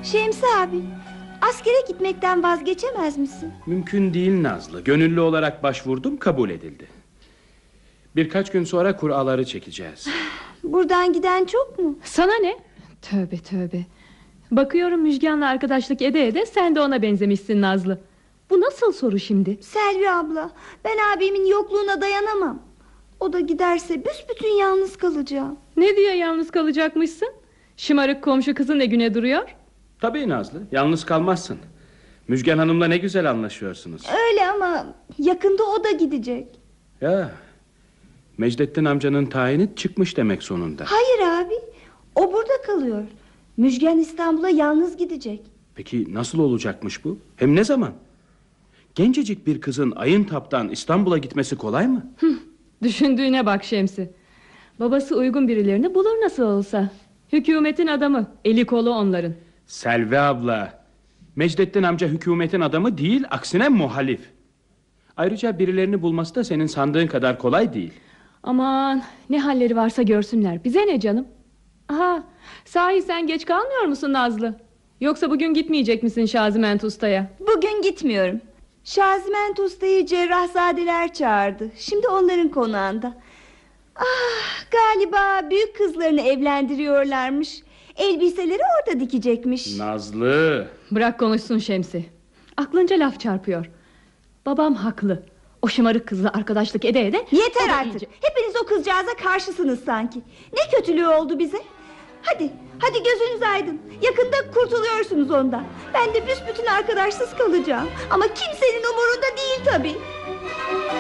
Şemsi abi, askere gitmekten vazgeçemez misin? Mümkün değil Nazlı. Gönüllü olarak başvurdum, kabul edildi. Birkaç gün sonra kuraları çekeceğiz. Buradan giden çok mu? Sana ne? Tövbe tövbe. Bakıyorum Müjgan'la arkadaşlık ede ede sen de ona benzemişsin Nazlı. Bu nasıl soru şimdi? Selvi abla, ben abimin yokluğuna dayanamam. O da giderse büsbütün yalnız kalacağım. Ne diye yalnız kalacakmışsın? Şımarık komşu kızın ne güne duruyor? Tabii Nazlı, yalnız kalmazsın. Müjgan Hanım'la ne güzel anlaşıyorsunuz. Öyle ama yakında o da gidecek. Ya, Mecdettin amcanın tayini çıkmış demek sonunda. Hayır abi, o burada kalıyor. Müjgan İstanbul'a yalnız gidecek. Peki nasıl olacakmış bu? Hem ne zaman? Gencecik bir kızın Ayıntap'tan İstanbul'a gitmesi kolay mı? Düşündüğüne bak Şemsi. Babası uygun birilerini bulur nasıl olsa. Hükümetin adamı, eli kolu onların. Selvi abla, Mecdettin amca hükümetin adamı değil, aksine muhalif. Ayrıca birilerini bulması da senin sandığın kadar kolay değil. Aman ne halleri varsa görsünler. Bize ne canım? Aha, sahi sen geç kalmıyor musun Nazlı? Yoksa bugün gitmeyecek misin Şaziment Usta'ya? Bugün gitmiyorum. Şaziment Usta'yı Cerrahzadeler çağırdı. Şimdi onların konağında. Galiba büyük kızlarını evlendiriyorlarmış. Elbiseleri orada dikecekmiş. Nazlı. Bırak konuşsun Şemsi. Aklınca laf çarpıyor. Babam haklı. O şımarık kızla arkadaşlık ede ede... Yeter artık. iyice... Hepiniz o kızcağıza karşısınız sanki. Ne kötülüğü oldu bize? Hadi gözünüz aydın. Yakında kurtuluyorsunuz ondan. Ben de büsbütün arkadaşsız kalacağım. Ama kimsenin umurunda değil tabii.